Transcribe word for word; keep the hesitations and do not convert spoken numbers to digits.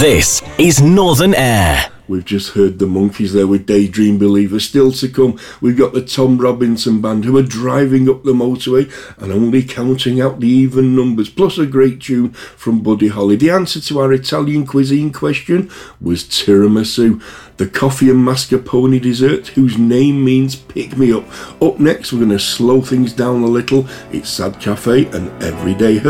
This is Northern Air. We've just heard the Monkees there with Daydream Believer. Still to come, we've got the Tom Robinson Band who are driving up the motorway and only counting out the even numbers, plus a great tune from Buddy Holly. The answer to our Italian cuisine question was tiramisu, the coffee and mascarpone dessert whose name means pick me up. Up next, we're going to slow things down a little. It's Sad Cafe and Everyday Her.